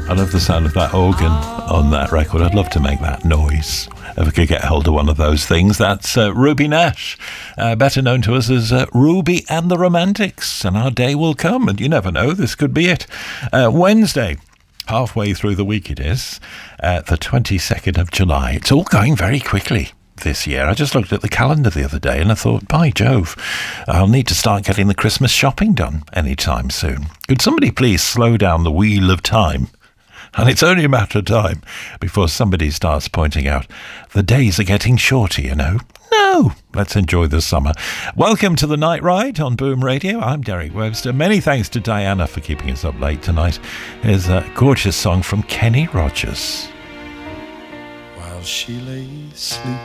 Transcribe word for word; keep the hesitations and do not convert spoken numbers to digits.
I love the sound of that organ on that record. I'd love to make that noise. If I could get hold of one of those things. That's uh, Ruby Nash, uh, better known to us as uh, Ruby and the Romantics. And our day will come, and you never know, this could be it. Uh, Wednesday, halfway through the week it is, uh, the twenty-second of July. It's all going very quickly this year. I just looked at the calendar the other day and I thought, by Jove, I'll need to start getting the Christmas shopping done anytime soon. Could somebody please slow down the wheel of time? And it's only a matter of time before somebody starts pointing out the days are getting shorter, you know. No, let's enjoy the summer. Welcome to the Night Ride on Boom Radio. I'm Derek Webster. Many thanks to Diana for keeping us up late tonight. Here's a gorgeous song from Kenny Rogers. While she lay sleeping